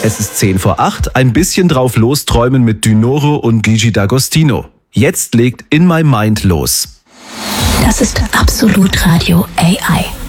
Es ist 7:50, ein bisschen drauf losträumen mit Dynoro und Gigi D'Agostino. Jetzt legt In My Mind los. Das ist Absolut Radio AI.